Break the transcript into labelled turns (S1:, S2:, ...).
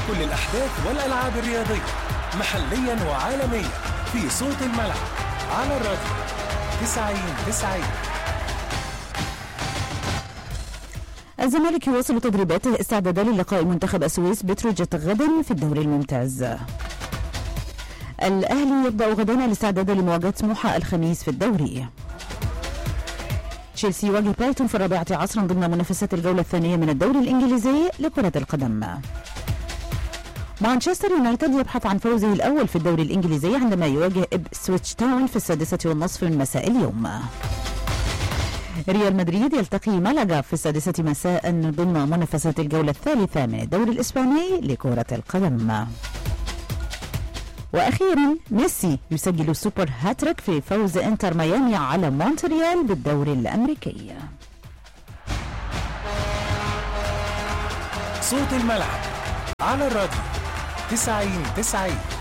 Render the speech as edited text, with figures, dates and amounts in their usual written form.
S1: كل الأحداث والألعاب الرياضية محليا وعالميا في صوت الملعب على الراديو 90-90.
S2: الزمالك يواصل تدريباته استعدادا للقاء منتخب السويس بتروجيت غدا في الدوري الممتاز. الأهلي يبدأ غدا الاستعداد لمواجهة سموحة الخميس في الدوري. تشيلسي يواجه برايتون في 4 عصرا ضمن منافسات الجولة الثانية من الدوري الإنجليزي لكرة القدم. مانشستر يونايتد يبحث عن فوزه الأول في الدوري الإنجليزي عندما يواجه إبسويتش تاون في 6:30 من مساء اليوم. ريال مدريد يلتقي مالاغا في 6 مساء ضمن منافسات الجولة الثالثة من الدوري الإسباني لكرة القدم. وأخيرا ميسي يسجل السوبر هاتريك في فوز انتر ميامي على مونتريال بالدوري الأمريكي.
S1: صوت الملعب على الراديو 90-90.